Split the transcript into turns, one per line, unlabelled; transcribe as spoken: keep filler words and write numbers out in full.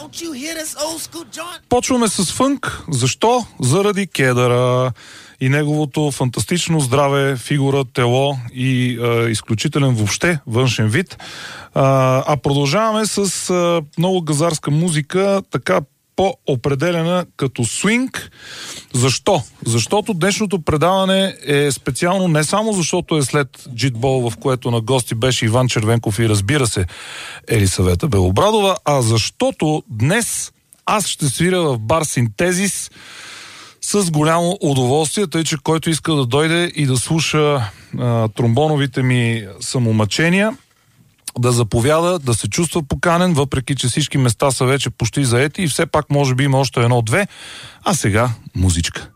Почваме с фънк. Защо? Заради кедъра и неговото фантастично здраве, фигура, тело и а, изключителен въобще външен вид. А, а продължаваме с а, много газарска музика, така по-определена като свинг. Защо? Защото днешното предаване е специално не само защото е след джитбол, в което на гости беше Иван Червенков и разбира се Елисавета Белобрадова, а защото днес аз ще свиря в бар Синтезис с голямо удоволствие, тъй че който иска да дойде и да слуша а, тромбоновите ми самомъчения, да заповяда, да се чувства поканен, въпреки че всички места са вече почти заети и все пак може би има още едно-две. А сега музичка.